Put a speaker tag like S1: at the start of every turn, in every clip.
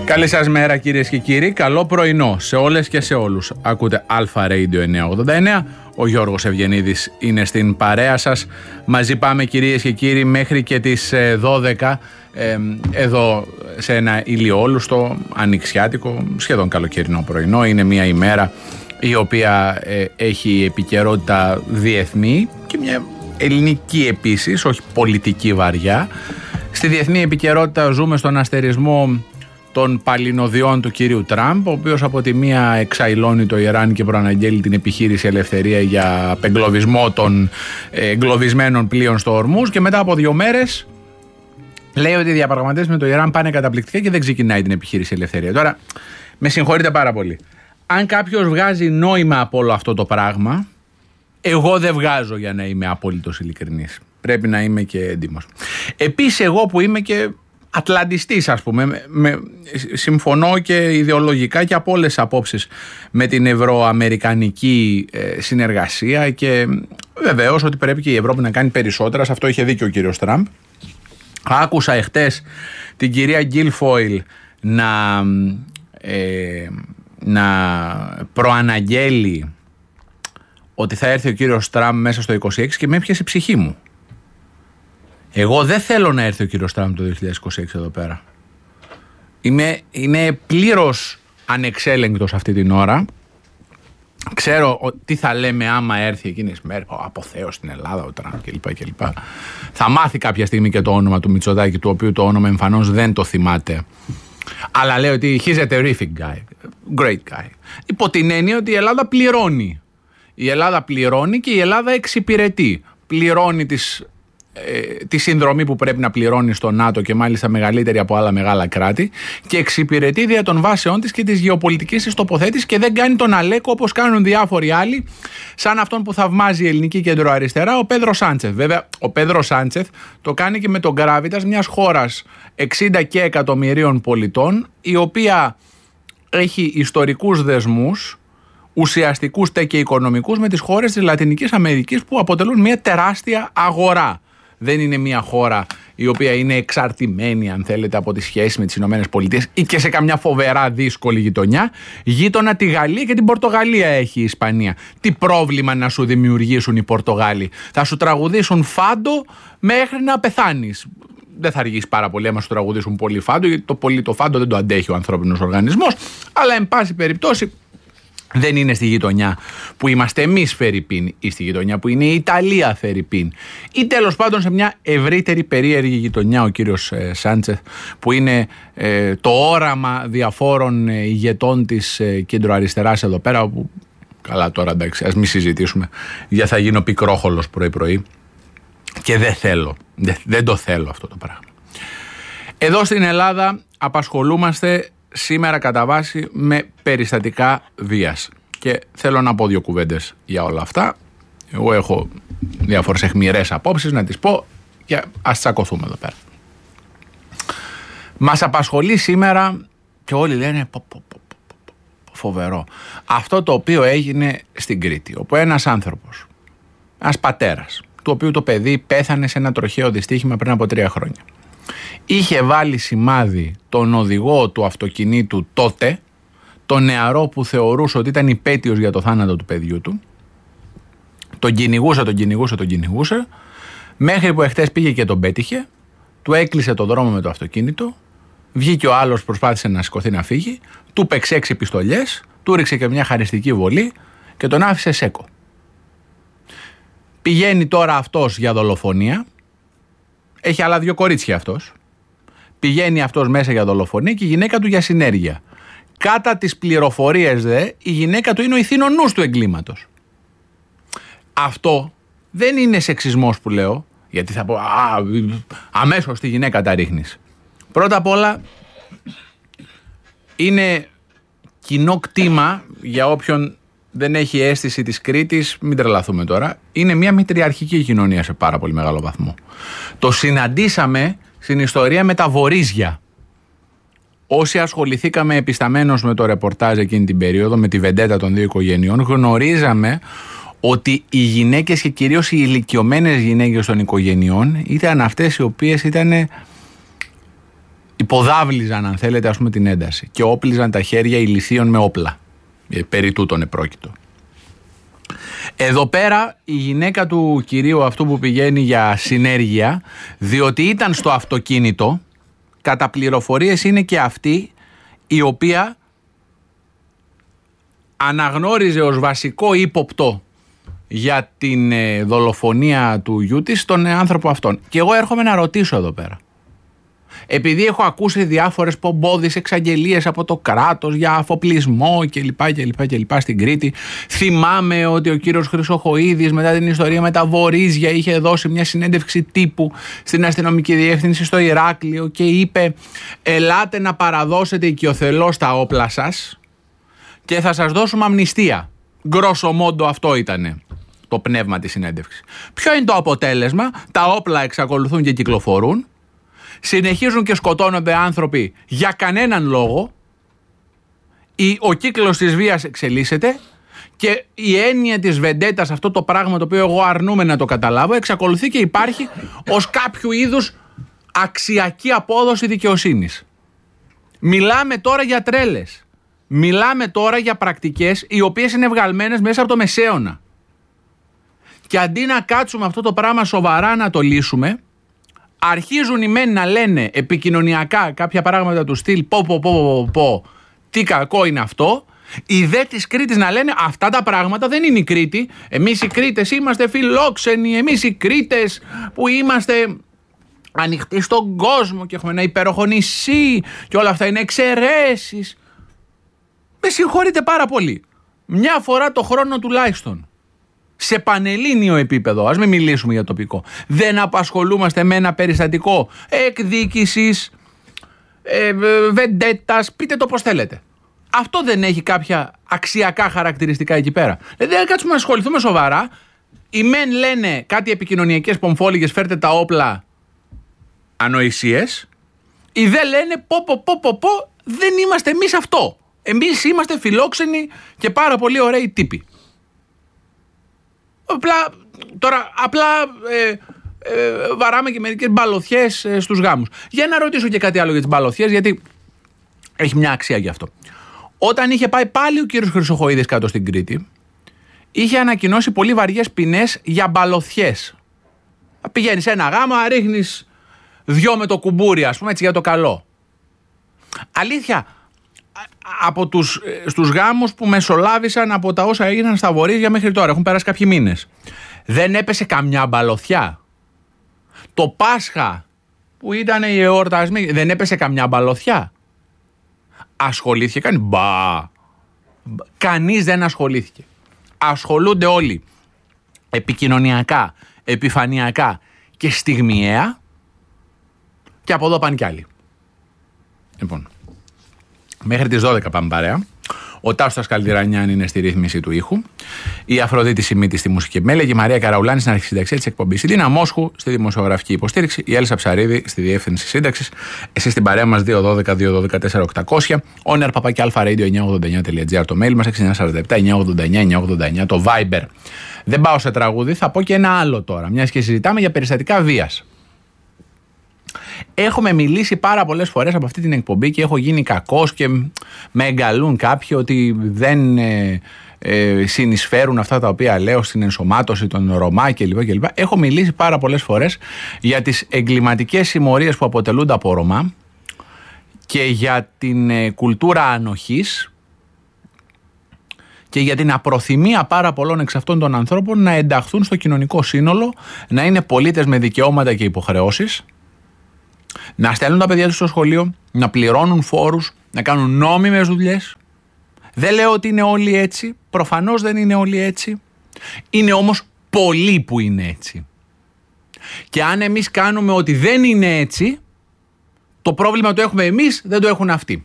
S1: Καλή σας μέρα κυρίες και κύριοι, καλό πρωινό σε όλες και σε όλους. Ακούτε Αλφα Radio 989, ο Γιώργος Ευγενίδης είναι στην παρέα σας. Μαζί πάμε κυρίες και κύριοι μέχρι και τις 12 εδώ σε ένα ηλιόλουστο, ανοιξιάτικο, σχεδόν καλοκαιρινό πρωινό. Είναι μια ημέρα η οποία έχει επικαιρότητα διεθνή και μια ελληνική επίσης, όχι πολιτική βαριά. Στη διεθνή επικαιρότητα ζούμε στον αστερισμό των παλινοδιών του κυρίου Τραμπ, ο οποίος από τη μία εξαϊλώνει το Ιράν και προαναγγέλει την επιχείρηση Ελευθερία για απεγκλωβισμό των εγκλωβισμένων πλοίων στο Ορμούζ, και μετά από 2 μέρες λέει ότι οι διαπραγματεύσεις με το Ιράν πάνε καταπληκτικά και δεν ξεκινάει την επιχείρηση Ελευθερία. Τώρα, με συγχωρείτε πάρα πολύ. Αν κάποιος βγάζει νόημα από όλο αυτό το πράγμα, εγώ δεν βγάζω, για να είμαι απόλυτος ειλικρινής. Πρέπει να είμαι και έντιμος. Επίσης, εγώ που είμαι και ατλαντιστής, ας πούμε, συμφωνώ και ιδεολογικά και από όλες τις απόψεις με την ευρωαμερικανική συνεργασία, και βεβαίως ότι πρέπει και η Ευρώπη να κάνει περισσότερα. Σε αυτό είχε δίκιο ο κύριος Τραμπ. Άκουσα εχθές την κυρία Γκίλφοιλ να προαναγγέλει ότι θα έρθει ο κύριος Τραμπ μέσα στο 26 και με έπιασε η ψυχή μου. Εγώ δεν θέλω να έρθει ο κύριος Τραμπ το 2026 εδώ πέρα. Είναι πλήρως ανεξέλεγκτος αυτή την ώρα. Ξέρω τι θα λέμε άμα έρθει εκείνες μέρες. Αποθέω στην Ελλάδα ο Τραμπ κλπ. Θα μάθει κάποια στιγμή και το όνομα του Μητσοτάκη, του οποίου το όνομα εμφανώς δεν το θυμάται. Αλλά λέει ότι he's a terrific guy, great guy. Υπό την έννοια ότι η Ελλάδα πληρώνει. Η Ελλάδα πληρώνει και η Ελλάδα εξυπηρετεί. Πληρώνει τη συνδρομή που πρέπει να πληρώνει στο ΝΑΤΟ, και μάλιστα μεγαλύτερη από άλλα μεγάλα κράτη, και εξυπηρετεί δια των βάσεών της και της γεωπολιτικής της τοποθέτησης, και δεν κάνει τον αλέκο όπως κάνουν διάφοροι άλλοι, σαν αυτόν που θαυμάζει η ελληνική κεντροαριστερά, ο Πέδρο Σάντσεθ. Βέβαια, ο Πέδρο Σάντσεθ το κάνει και με τον γκράβιτας μιας χώρας 60 και εκατομμυρίων πολιτών, η οποία έχει ιστορικούς δεσμούς, ουσιαστικούς και οικονομικούς, με τις χώρες της Λατινικής Αμερικής, που αποτελούν μια τεράστια αγορά. Δεν είναι μια χώρα η οποία είναι εξαρτημένη, αν θέλετε, από τις σχέσεις με τις Ηνωμένες Πολιτείες ή και σε καμιά φοβερά δύσκολη γειτονιά. Γείτονα τη Γαλλία και την Πορτογαλία έχει η Ισπανία. Τι πρόβλημα να σου δημιουργήσουν οι Πορτογάλοι? Θα σου τραγουδήσουν φάντο μέχρι να πεθάνεις. Δεν θα αργήσει πάρα πολύ άμα σου τραγουδήσουν πολύ φάντο, γιατί το φάντο δεν το αντέχει ο ανθρώπινος οργανισμός. Αλλά, εν πάση περιπτώσει, δεν είναι στη γειτονιά που είμαστε εμείς φερειπίν, ή στη γειτονιά που είναι η Ιταλία φερειπίν, ή τέλος πάντων σε μια ευρύτερη περίεργη γειτονιά ο κύριος Σάντσεθ, που είναι το όραμα διαφόρων ηγετών της κεντροαριστεράς εδώ πέρα, όπου καλά τώρα εντάξει, ας μην συζητήσουμε, για θα γίνω πικρόχολος πρωί-πρωί, και δεν το θέλω αυτό το πράγμα. Εδώ στην Ελλάδα απασχολούμαστε σήμερα κατά βάση με περιστατικά βίας, και θέλω να πω 2 κουβέντες για όλα αυτά. Εγώ έχω διάφορες αιχμηρές απόψεις να τις πω και ας τσακωθούμε εδώ πέρα. Μας απασχολεί σήμερα, και όλοι λένε φοβερό, αυτό το οποίο έγινε στην Κρήτη, όπου ένας άνθρωπος, ένας πατέρας, του οποίου το παιδί πέθανε σε ένα τροχαίο δυστύχημα πριν από 3 χρόνια, είχε βάλει σημάδι τον οδηγό του αυτοκινήτου τότε, τον νεαρό που θεωρούσε ότι ήταν υπέτειος για το θάνατο του παιδιού του. Τον κυνηγούσε, μέχρι που εχθές πήγε και τον πέτυχε, του έκλεισε το δρόμο με το αυτοκίνητο, βγήκε ο άλλος, προσπάθησε να σηκωθεί να φύγει, του παίξε 6 πιστολιές, του ρίξε και μια χαριστική βολή και τον άφησε σέκο. Πηγαίνει τώρα αυτός για δολοφονία. Έχει άλλα 2 κορίτσια αυτός. Πηγαίνει αυτός μέσα για δολοφονία και η γυναίκα του για συνέργεια. Κάτα τις πληροφορίες η γυναίκα του είναι ο ηθήνων του εγκλήματος. Αυτό δεν είναι σεξισμός που λέω, γιατί θα πω αμέσως τη γυναίκα τα ρίχνεις. Πρώτα απ' όλα είναι κοινό κτήμα, για όποιον δεν έχει αίσθηση της Κρήτης, μην τρελαθούμε τώρα, είναι μια μητριαρχική κοινωνία σε πάρα πολύ μεγάλο βαθμό. Το συναντήσαμε στην ιστορία με τα βορίζια. Όσοι ασχοληθήκαμε επισταμένως με το ρεπορτάζ εκείνη την περίοδο, με τη βεντέτα των 2 οικογενειών, γνωρίζαμε ότι οι γυναίκες, και κυρίως οι ηλικιωμένες γυναίκες των οικογενειών, ήταν αυτές οι οποίες ήταν υποδάβλιζαν, αν θέλετε, ας πούμε, την ένταση και όπλιζαν τα χέρια ηλιθίων με όπλα. Περί τούτον επρόκειτο. Εδώ πέρα η γυναίκα του κυρίου αυτού που πηγαίνει για συνέργεια, διότι ήταν στο αυτοκίνητο, κατά πληροφορίες είναι και αυτή η οποία αναγνώριζε ως βασικό ύποπτο για την δολοφονία του γιού της τον άνθρωπο αυτόν. Και εγώ έρχομαι να ρωτήσω εδώ πέρα. Επειδή έχω ακούσει διάφορες πομπώδεις εξαγγελίες από το κράτος για αφοπλισμό κλπ. Στην Κρήτη. Θυμάμαι ότι ο κύριος Χρυσοχοΐδης μετά την ιστορία με τα βορίζια είχε δώσει μια συνέντευξη τύπου στην αστυνομική διεύθυνση στο Ηράκλειο και είπε: ελάτε να παραδώσετε οικειοθελώς τα όπλα σας και θα σας δώσουμε αμνηστία. Γκρόσο μόντο αυτό ήτανε το πνεύμα της συνέντευξης. Ποιο είναι το αποτέλεσμα? Τα όπλα εξακολουθούν και κυκλοφορούν. Συνεχίζουν και σκοτώνονται άνθρωποι για κανέναν λόγο. Ο κύκλος της βίας εξελίσσεται και η έννοια της βεντέτας, αυτό το πράγμα το οποίο εγώ αρνούμαι να το καταλάβω, εξακολουθεί και υπάρχει ως κάποιο είδους αξιακή απόδοση δικαιοσύνης. Μιλάμε τώρα για τρέλες. Μιλάμε τώρα για πρακτικές οι οποίες είναι βγαλμένες μέσα από το Μεσαίωνα. Και αντί να κάτσουμε αυτό το πράγμα σοβαρά να το λύσουμε, αρχίζουν οι μεν να λένε επικοινωνιακά κάποια πράγματα του στυλ πω, τι κακό είναι αυτό. Οι δε της Κρήτης να λένε αυτά τα πράγματα δεν είναι η Κρήτη. Εμείς οι Κρήτες είμαστε φιλόξενοι, εμείς οι Κρήτες που είμαστε ανοιχτοί στον κόσμο και έχουμε ένα υπέροχο νησί και όλα αυτά είναι εξαιρέσεις. Με συγχωρείτε πάρα πολύ. Μια φορά το χρόνο τουλάχιστον, σε πανελλήνιο επίπεδο, ας μην μιλήσουμε για τοπικό, δεν απασχολούμαστε με ένα περιστατικό εκδίκησης, βεντέτας, πείτε το πώς θέλετε. Αυτό δεν έχει κάποια αξιακά χαρακτηριστικά εκεί πέρα? Δηλαδή δεν κάτσουμε να ασχοληθούμε σοβαρά. Οι μεν λένε κάτι επικοινωνιακές πομφόλιγες, φέρτε τα όπλα, ανοησίες. Οι δε λένε πω, δεν είμαστε εμείς αυτό. Εμείς είμαστε φιλόξενοι και πάρα πολύ ωραίοι τύποι. Απλά βαράμε και μερικές μπαλωθιές στους γάμους. Για να ρωτήσω και κάτι άλλο για τις μπαλωθιές, γιατί έχει μια αξία γι' αυτό. Όταν είχε πάει πάλι ο κύριος Χρυσοχοΐδης κάτω στην Κρήτη, είχε ανακοινώσει πολύ βαριές ποινές για μπαλωθιές. Πηγαίνεις σε ένα γάμο, ρίχνεις 2 με το κουμπούρι, ας πούμε, έτσι για το καλό. Αλήθεια, στους γάμους που μεσολάβησαν από τα όσα έγιναν στα βορίζια μέχρι τώρα, έχουν περάσει κάποιοι μήνες, δεν έπεσε καμιά μπαλωθιά? Το Πάσχα που ήταν οι εορτασμοί, δεν έπεσε καμιά μπαλωθιά? Ασχολήθηκε κανείς? Κανείς δεν ασχολήθηκε. Ασχολούνται όλοι επικοινωνιακά, επιφανειακά και στιγμιαία και από εδώ πάνε κι άλλοι. Λοιπόν, μέχρι τις 12 πάμε παρέα. Ο Τάσος Καλτιρανιάν είναι στη ρύθμιση του ήχου. Η Αφροδίτη Σιμίτη στη μουσική επιμέλεια. Η Μαρία Καραουλάνη στην αρχισυνταξία της εκπομπής. Η Δίνα Μόσχου στη δημοσιογραφική υποστήριξη. Η Έλσα Ψαρίδη στη διεύθυνση σύνταξης. Εσείς στην παρέα μας 212-212-4800. onr@alpharadio989.gr το mail μας. 6947-989-989 το Viber. Δεν πάω σε τραγούδι, θα πω και ένα άλλο τώρα. Μιας και συζητάμε για περιστατικά βίας. Έχουμε μιλήσει πάρα πολλές φορές από αυτή την εκπομπή και έχω γίνει κακός και με εγκαλούν κάποιοι ότι δεν συνεισφέρουν αυτά τα οποία λέω στην ενσωμάτωση των Ρωμά κλπ. Έχω μιλήσει πάρα πολλές φορές για τις εγκληματικές συμμορίες που αποτελούνται από Ρωμά και για την κουλτούρα ανοχής και για την απροθυμία πάρα πολλών εξ αυτών των ανθρώπων να ενταχθούν στο κοινωνικό σύνολο, να είναι πολίτες με δικαιώματα και υποχρεώσεις, να στέλνουν τα παιδιά τους στο σχολείο, να πληρώνουν φόρους, να κάνουν νόμιμες δουλειές. Δεν λέω ότι είναι όλοι έτσι, προφανώς δεν είναι όλοι έτσι. Είναι όμως πολλοί που είναι έτσι. Και αν εμείς κάνουμε ότι δεν είναι έτσι, το πρόβλημα το έχουμε εμείς, δεν το έχουν αυτοί.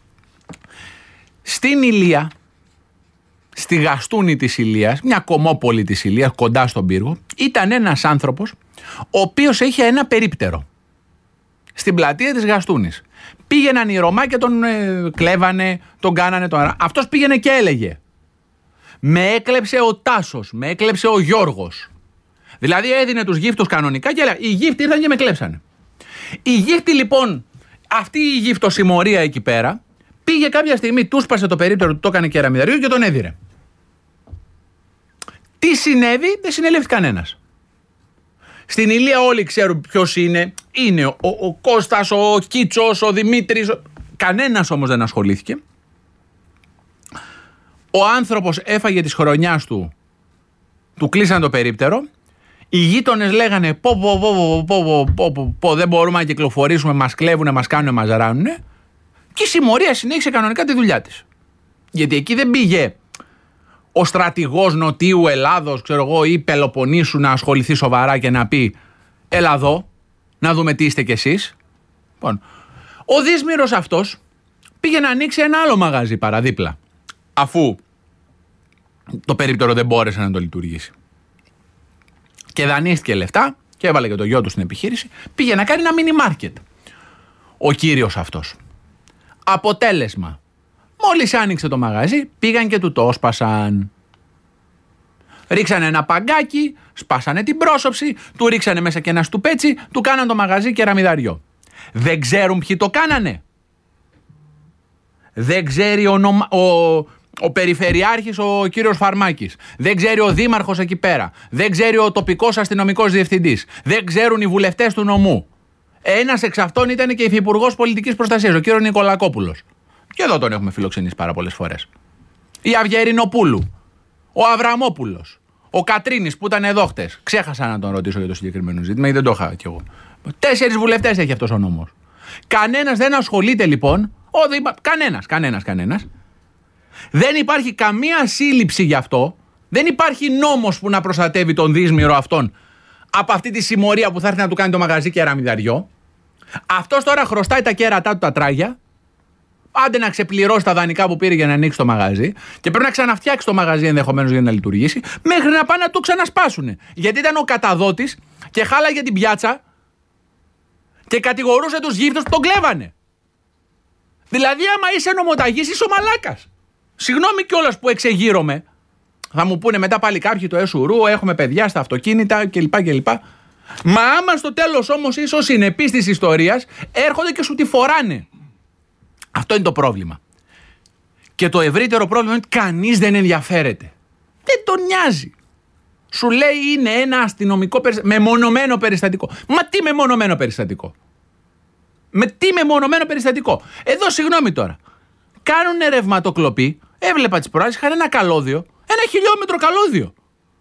S1: Στην Ηλία, στη Γαστούνη της Ηλίας, μια κομμόπολη της Ηλίας κοντά στον πύργο, ήταν ένας άνθρωπος ο οποίος είχε ένα περίπτερο στην πλατεία της Γαστούνης. Πήγαιναν οι Ρωμά και τον κλέβανε, τον κάνανε τον... Αυτός πήγαινε και έλεγε: με έκλεψε ο Τάσος, με έκλεψε ο Γιώργος. Δηλαδή έδινε τους γύφτους κανονικά και έλεγε: οι γύφτοι ήρθαν και με κλέψανε. Οι γύφτοι λοιπόν Αυτή η γυφτοσημωρία εκεί πέρα πήγε κάποια στιγμή, του σπάσε το περίπτερο, του το έκανε κεραμιδαριό και τον έδιρε. Τι συνέβη, δεν συνελήφθη κανένας. Στην Ηλία όλοι ξέρουν ποιος είναι. Είναι ο Κώστας, ο Κίτσος, ο Δημήτρης. Κανένας όμως δεν ασχολήθηκε. Ο άνθρωπος έφαγε της χρονιάς του κλείσαν το περίπτερο. Οι γείτονες λέγανε πω δεν μπορούμε να κυκλοφορήσουμε, μας κλέβουνε, μας κάνουνε, μας ράνουνε. Και η συμμορία συνέχισε κανονικά τη δουλειά της. Γιατί εκεί δεν πήγε ο στρατηγός Νοτιού Ελλάδος, ξέρω εγώ, ή Πελοποννήσου να ασχοληθεί σοβαρά και να πει έλα εδώ, να δούμε τι είστε κι εσείς. Λοιπόν, ο Δύσμυρος αυτός πήγε να ανοίξει ένα άλλο μαγαζί παραδίπλα, αφού το περίπτερο δεν μπόρεσε να το λειτουργήσει. Και δανείστηκε λεφτά και έβαλε και το γιο του στην επιχείρηση. Πήγε να κάνει ένα μίνι μάρκετ ο κύριος αυτός. Αποτέλεσμα, μόλις άνοιξε το μαγαζί, πήγαν και του το έσπασαν. Ρίξανε ένα παγκάκι, σπάσανε την πρόσωψη, του ρίξανε μέσα και ένα στουπέτσι, του κάναν το μαγαζί κεραμιδαριό. Δεν ξέρουν ποιοι το κάνανε. Δεν ξέρει ο περιφερειάρχης, ο κύριος Φαρμάκης. Δεν ξέρει ο δήμαρχος εκεί πέρα. Δεν ξέρει ο τοπικός αστυνομικός διευθυντής. Δεν ξέρουν οι βουλευτές του νομού. Ένας εξ αυτών ήταν και υφυπουργός πολιτικής προστασίας, ο κύριος Νικολακόπουλος. Και εδώ τον έχουμε φιλοξενήσει πάρα πολλές φορές. Η Αυγερινοπούλου, ο Αβραμόπουλος, ο Κατρίνης που ήταν εδώ χτες. Ξέχασα να τον ρωτήσω για το συγκεκριμένο ζήτημα ή δεν το είχα κι εγώ. 4 βουλευτές έχει αυτός ο νόμος. Κανένας δεν ασχολείται λοιπόν. Κανένας. Δεν υπάρχει καμία σύλληψη γι' αυτό. Δεν υπάρχει νόμος που να προστατεύει τον Δύσμυρο αυτόν από αυτή τη συμμορία που θα έρθει να του κάνει το μαγαζί κεραμιδαριό. Αυτός τώρα χρωστάει τα κέρατά του τα τράγια. Άντε να ξεπληρώσει τα δανεικά που πήρε για να ανοίξει το μαγαζί. Και πρέπει να ξαναφτιάξει το μαγαζί ενδεχομένως για να λειτουργήσει. Μέχρι να πάνε να το ξανασπάσουνε. Γιατί ήταν ο καταδότης και χάλαγε την πιάτσα και κατηγορούσε τους γύφτους που τον κλέβανε. Δηλαδή, άμα είσαι νομοταγής, είσαι ο μαλάκας. Συγγνώμη κιόλας που εξεγείρομαι. Θα μου πούνε μετά πάλι κάποιοι το ΕΣΟΥΡΟΥ, έχουμε παιδιά στα αυτοκίνητα κλπ. Μα άμα στο τέλος όμως είσαι ο συνεπής της ιστορίας, έρχονται και σου τη φοράνε. Αυτό είναι το πρόβλημα. Και το ευρύτερο πρόβλημα είναι ότι κανείς δεν ενδιαφέρεται. Δεν τον νοιάζει. Σου λέει είναι ένα αστυνομικό μεμονωμένο περιστατικό. Μα τι μεμονωμένο περιστατικό. Με τι μεμονωμένο περιστατικό. Εδώ συγγνώμη τώρα. Κάνουνε ρευματοκλοπή. Έβλεπα τις προάλλες, είχαν ένα καλώδιο. 1 χιλιόμετρο καλώδιο.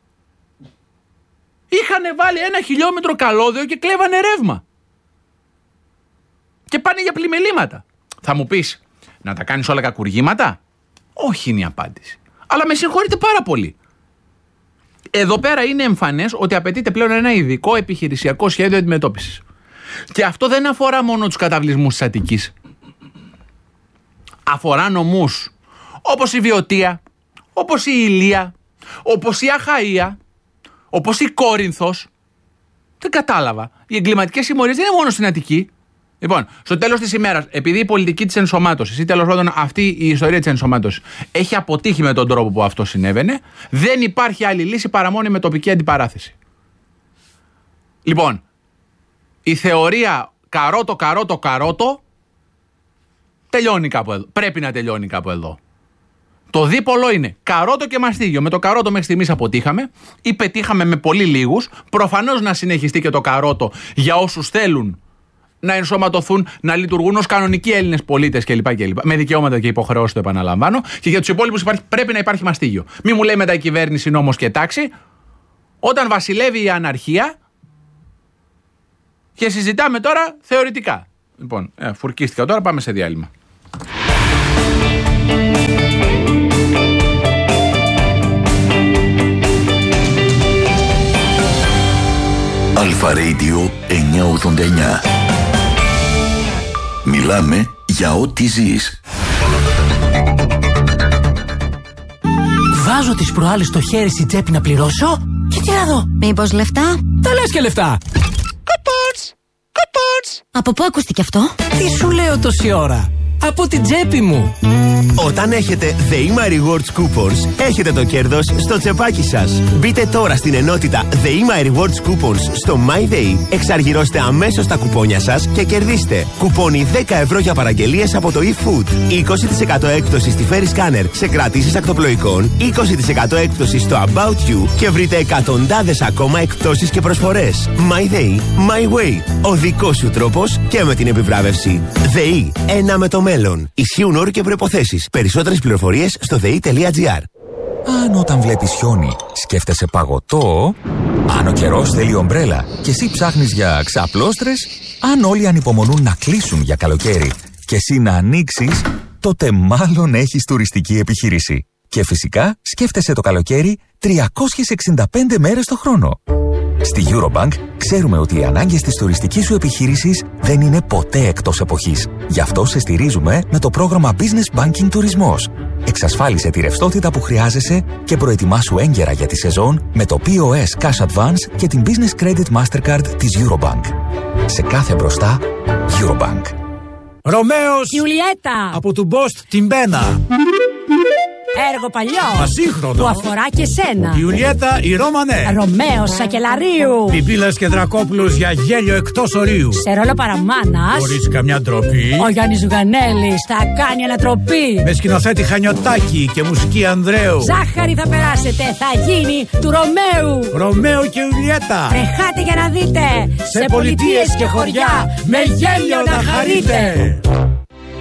S1: Είχαν βάλει 1 χιλιόμετρο καλώδιο και κλέβανε ρεύμα. Και πάνε για πλημελήματα. Θα μου πεις, να τα κάνεις όλα κακουργήματα. Όχι είναι η απάντηση. Αλλά με συγχωρείτε πάρα πολύ. Εδώ πέρα είναι εμφανές ότι απαιτείται πλέον ένα ειδικό επιχειρησιακό σχέδιο αντιμετώπισης. Και αυτό δεν αφορά μόνο τους καταβλισμούς της Αττικής. Αφορά νομούς όπως η Βιωτία, όπως η Ηλία, όπως η Αχαΐα, όπως η Κόρινθος. Δεν κατάλαβα. Οι εγκληματικές συμμορίες δεν είναι μόνο στην Αττική. Λοιπόν, στο τέλος της ημέρας, επειδή η πολιτική της ενσωμάτωσης ή τέλος πάντων αυτή η ιστορία της ενσωμάτωσης έχει αποτύχει με τον τρόπο που αυτό συνέβαινε, δεν υπάρχει άλλη λύση παρά μόνο με τοπική αντιπαράθεση. Λοιπόν, η θεωρία καρότο τελειώνει κάπου εδώ. Πρέπει να τελειώνει κάπου εδώ. Το δίπολο είναι καρότο και μαστίγιο. Με το καρότο μέχρι στιγμής αποτύχαμε ή πετύχαμε με πολύ λίγους. Προφανώς να συνεχιστεί και το καρότο για όσους θέλουν να ενσωματωθούν, να λειτουργούν ως κανονικοί Έλληνες πολίτες κλπ. Με δικαιώματα και υποχρεώσεις, το επαναλαμβάνω. Και για τους υπόλοιπους πρέπει να υπάρχει μαστίγιο. Μη μου λέει μετά η κυβέρνηση νόμος και τάξη. Όταν βασιλεύει η αναρχία και συζητάμε τώρα θεωρητικά. Λοιπόν, φουρκίστηκα τώρα, πάμε σε διάλειμμα.
S2: Αλφα Radio 989. Μιλάμε για ό,τι ζεις.
S3: Βάζω τις προάλλες το χέρι στην τσέπη να πληρώσω και τι να δω.
S4: Μήπως λεφτά?
S3: Τα λες και λεφτά.
S4: Από πού ακούστηκε αυτό?
S3: Τι σου λέω τόση ώρα. από την τσέπη μου.
S4: Όταν έχετε The My Rewards Coupons, έχετε το κέρδος στο τσεπάκι σας. Μπείτε τώρα στην ενότητα The My Rewards Coupons στο MyDay, εξαργυρώστε αμέσως τα κουπόνια σας και κερδίστε κουπόνι 10 ευρώ για παραγγελίες από το eFood, 20% έκπτωση στη Ferry Scanner σε κρατήσεις ακτοπλοϊκών, 20% έκπτωση στο About You και βρείτε εκατοντάδες ακόμα εκπτώσεις και προσφορές. MyDay, My Way. Ο δικός σου τρόπος και με την επιβράβευση. ΔΕΗ. Ένα με το μέλλον. Ισχύουν όροι και προϋποθέσεις. Περισσότερες πληροφορίες στο ΔΕΗ.gr.
S5: Αν όταν βλέπεις χιόνι σκέφτεσαι παγωτό, αν ο καιρός θέλει ομπρέλα και εσύ ψάχνεις για ξαπλώστρες, αν όλοι ανυπομονούν να κλείσουν για καλοκαίρι και εσύ να ανοίξεις, τότε μάλλον έχεις τουριστική επιχείρηση. Και φυσικά σκέφτεσαι το καλοκαίρι 365 μέρες το χρόνο. Στη Eurobank ξέρουμε ότι οι ανάγκες της τουριστικής σου επιχείρησης δεν είναι ποτέ εκτός εποχής. Γι' αυτό σε στηρίζουμε με το πρόγραμμα Business Banking Τουρισμός. Εξασφάλισε τη ρευστότητα που χρειάζεσαι και προετοιμάσου έγκαιρα για τη σεζόν με το POS Cash Advance και την Business Credit Mastercard της Eurobank. Σε κάθε μπροστά, Eurobank.
S6: Ρωμαίος
S7: Ιουλιέτα
S6: από του Μπόστ την Μπένα.
S7: Έργο παλιό
S6: Ασύγχρονο
S7: που αφορά και σένα.
S6: Ιουλιέτα η Ρώμανέ.
S7: Ρωμαίος Σακελαρίου.
S6: Πιπίλας και Δρακόπουλος για γέλιο εκτός ορίου.
S7: Σε ρόλο παραμάνας
S6: Χωρίς καμιά ντροπή.
S7: ο Γιάννης Ζουγανέλης θα κάνει ανατροπή.
S6: Με σκηνοθέτη Χανιωτάκη και μουσική Ανδρέου.
S7: Ζάχαρη θα περάσετε, θα γίνει του Ρωμαίου.
S6: Ρωμαίο και Ιουλιέτα.
S7: Τρεχάτε για να δείτε.
S6: Σε πολιτείες και χωριά με γέλιο να χαρείτε.